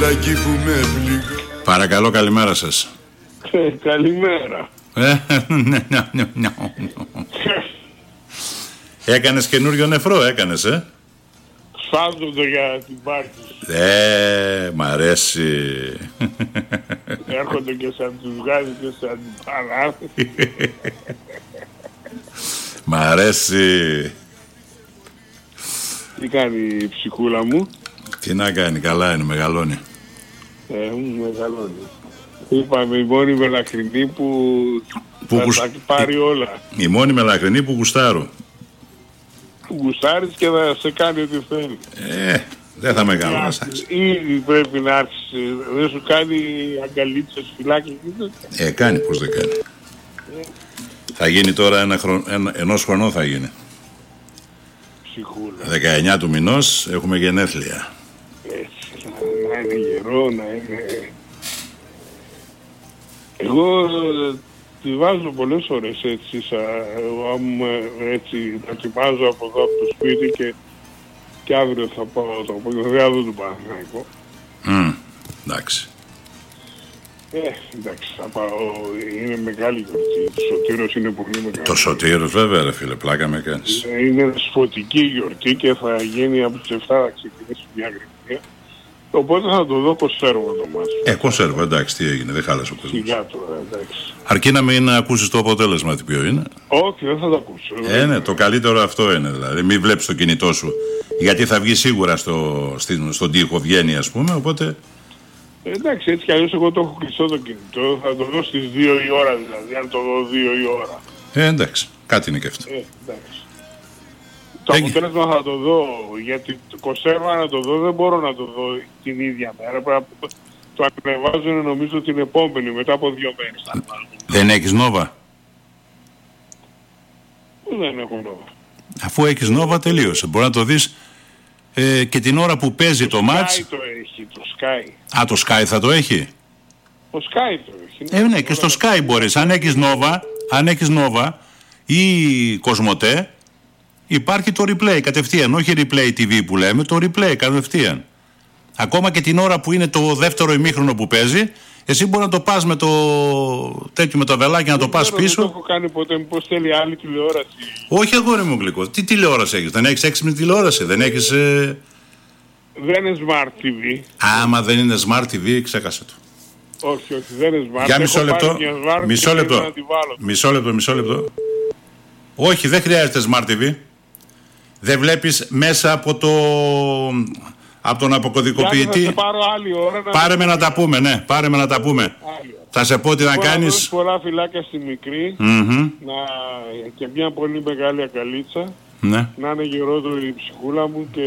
Παρακαλώ, καλημέρα σας. Καλημέρα. Έκανες καινούριο νεφρό, έκανες, Σφάζονται για την πάρτι. Μ' αρέσει. Έρχονται και σαν τους βγάζει και σαν την παράθεση. Μ' αρέσει. Τι κάνει η ψυχούλα μου? Τι να κάνει, καλά είναι, μεγαλώνει. Μεγαλώνει. Είπαμε η μόνη μελαχρινή που θα πάρει όλα. Η μόνη μελαχρινή που γουστάρω. Που γουστάρεις και θα σε κάνει ό,τι θέλει. Δεν θα με κάνω. Ήδη πρέπει να άρχισε. Δεν σου κάνει αγκαλίτσες φυλάκια? Κάνει, πως δεν κάνει. Θα γίνει τώρα ενός χρονών θα γίνει. Ψυχούλα. 19 του μηνός έχουμε γενέθλια. Έτσι, να είναι γερό, να είναι... Εγώ τη βάζω πολλές ώρες έτσι, έτσι τα ετοιμάζω από εδώ από το σπίτι και αύριο θα πάω το απόγευμα του Παναθηναϊκού. Εντάξει. Εντάξει, θα πάω, είναι μεγάλη γιορτή, το Σωτήρος είναι πολύ μεγάλη. Το Σωτήρος βέβαια ρε φίλε, πλάκα με κάνεις. Είναι σφωτική γιορτή και θα γίνει από τις 7 θα ξεκινήσει μια γρηγορία. Οπότε θα το δω κονσέρβο το μάτσο. Κονσέρβο, εντάξει, τι έγινε, δεν χάλασε ο κόσμος. Σιγά τώρα, εντάξει. Αρκεί να μην ακούσεις το αποτέλεσμα τι ποιο είναι. Όχι, δεν θα το ακούσω. Ναι, το καλύτερο αυτό είναι δηλαδή. Μην βλέπεις το κινητό σου. Γιατί θα βγει σίγουρα στον τοίχο, βγαίνει ας πούμε, οπότε... Εντάξει, έτσι κι αλλιώς εγώ το έχω κλειστό το κινητό. Θα το δω στις 2 η ώρα δηλαδή, αν το δω 2 η ώρα. Εντάξει, κάτι είναι και αυτό. Εντάξει. Το αποτέλεσμα θα το δω, γιατί το κονσέρβα να το δω δεν μπορώ να το δω την ίδια μέρα. Το ανεβάζουν νομίζω την επόμενη, μετά από 2 μέρες. Δεν έχεις Νόβα? Δεν έχω Νόβα. Αφού έχεις Νόβα τελείωσε. Μπορεί να το δεις και την ώρα που παίζει το μάτς. Το έχει, το Sky. Το Sky θα το έχει. Το Sky το έχει. Ναι, και στο Sky μπορείς. Αν έχεις Nova ή Κοσμοτέ, υπάρχει το replay κατευθείαν. Όχι replay TV που λέμε, το replay κατευθείαν. Ακόμα και την ώρα που είναι το δεύτερο ημίχρονο που παίζει, εσύ μπορεί να το πας με το τέτοιο με το βελάκι να το πας πίσω. Δεν το έχω κάνει ποτέ, μήπως θέλει άλλη τηλεόραση. Όχι αγόρι μου γλυκό. Τι τηλεόραση έχεις? Δεν έχεις έξυπνη τηλεόραση? Δεν έχεις... Δεν είναι Smart TV. Άμα δεν είναι Smart TV, ξέχασε το. Όχι, δεν είναι Smart. Για μισό λεπτό. Όχι, δεν χρειάζεται Smart TV. Δεν βλέπεις μέσα από τον αποκωδικοποιητή. Θα πάρω άλλη ώρα. Πάρε με να τα πούμε, ναι. Πάρε με να τα πούμε. Θα σε πω τι να κάνεις. Πολλά φυλάκια στη μικρή. Και μια πολύ μεγάλη αγκαλίτσα. Ναι. Να είναι γερότερη η ψυχούλα μου και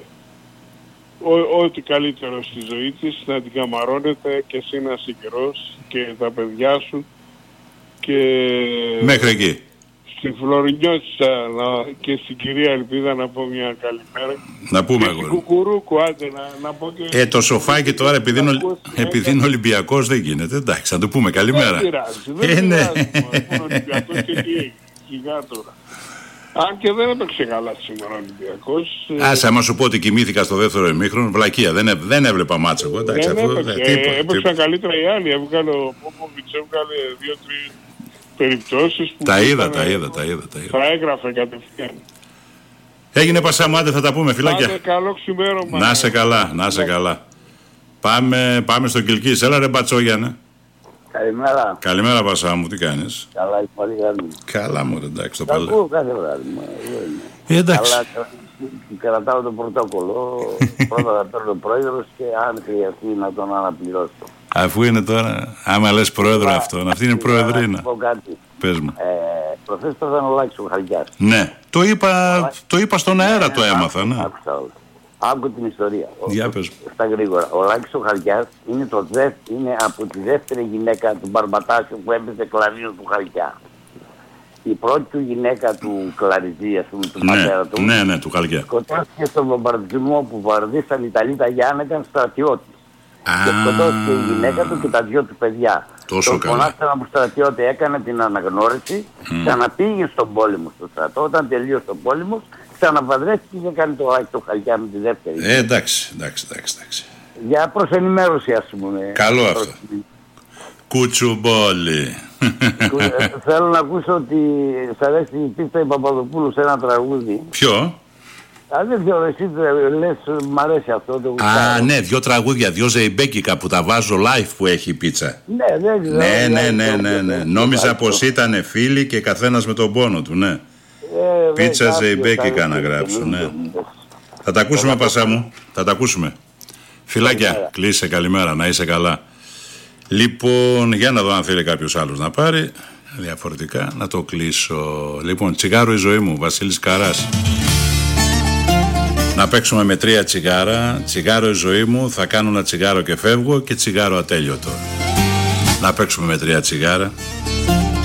ό,τι καλύτερο στη ζωή της, να την καμαρώνετε και εσύ να είσαι καιρός και τα παιδιά σου και... Μέχρι εκεί. Στη Φλωρινιώτισσα και στην κυρία Ελπίδα να πω μια καλημέρα. Να πούμε εγώ. Στην Κουκουρούκου, άντε να πω και... το σοφάκι τώρα επειδή είναι Ολυμπιακός δεν γίνεται. Εντάξει, να το πούμε καλημέρα. Δεν πειράζει, είναι Ολυμπιακός και τι έχει, σιγά τώρα. Αν και δεν έπαιξε καλά σήμερα ο Ολυμπιακός. Άσε, άμα σου πω ότι κοιμήθηκα στο δεύτερο ημίχρονο, βλακεία, δεν έβλεπα μάτσα εγώ. Έπαιξαν καλύτερα οι άλλοι, έβγαλε ο Πόποβιτς, έβγαλε 2-3 περιπτώσεις που... Τα είδα. Θα έγραφε κατευθείαν. Έγινε Πασαμάτε, θα τα πούμε φιλάκια. Άντε, καλό ξημέρωμα. Να σε καλά. Πάμε στο Κιλκής. Έλα ρε Μπατσόγιανε. Καλημέρα. Καλημέρα Πασά μου, τι κάνεις? Καλά, πολύ καλή. Καλά μου, εντάξει, το παλαιό. ακούω κάθε βράδυ. Εντάξει. Αλλά κρατάω το πρωτόκολλο. Πρώτα θα παίρνω πρόεδρος και αν χρειαστεί να τον αναπληρώσω. Αφού είναι τώρα, άμα λες πρόεδρο αυτόν, αυτή είναι προεδρίνα. Να πω κάτι. Πες μου. Προχθές θα ήταν ο Λάκης ο Χαλκιάς. Ναι, το είπα στον αέρα, το έμαθα. Ναι. Άκου την ιστορία. Για πες. Στα γρήγορα. Ο Λάκης ο Χαλκιάς είναι από τη δεύτερη γυναίκα του Μπαρμπατάσιου που έπαιζε κλαρίνο του Χαλκιά. Η πρώτη του γυναίκα του Κλαριζή, ας πούμε, του πατέρα του. Ναι, του Χαλκιά. Σκοτώθηκε στον βομβαρδισμό που βαρδίσαν οι Ιταλοί τα Γιάννα, ήταν στρατιώτης. Και σκοτώθηκε η γυναίκα του και τα 2 του παιδιά. Τόσο καλά. Τον φωνάξαν από στρατιώτη, έκανε την αναγνώριση, ξαναπήγε στον πόλεμο στο στρατό. Όταν τελείωσε ο πόλεμος, ξαναβαδρέστηκε και έκανε το Λάκη το Χαλκιά με τη δεύτερη. Εντάξει. Για προς ενημέρωση, ας πούμε. Καλό αυτό. Κουτσουμπόλι. Θέλω να ακούσω ότι σ' αρέσει η Πίστα η Παπαδοπούλου σε ένα τραγούδι. Ποιο? Αλήθεια, εσύ λες, μ' αρέσει αυτό το γουστάρω. Α, ναι, 2 τραγούδια, 2 ζεϊμπέκικα που τα βάζω live που έχει η πίτσα. Ναι, δεν ξέρω. Ναι. Νόμιζα πως ήταν φίλοι και καθένας με τον πόνο του, ναι. Πίτσα ζεϊμπέκικα να γράψω, ναι. Θα τα ακούσουμε, Πασά μου, θα τα ακούσουμε. Φιλάκια, κλείσε, καλημέρα, να είσαι καλά. Λοιπόν, για να δω αν θέλει κάποιος άλλος να πάρει. Διαφορετικά, να το κλείσω. Λοιπόν, τσιγάρο η ζωή μου, Βασίλης Καράς. Να παίξουμε με 3 τσιγάρα. Τσιγάρο η ζωή μου, θα κάνω ένα τσιγάρο και φεύγω και τσιγάρο ατέλειωτο. Να παίξουμε με 3 τσιγάρα.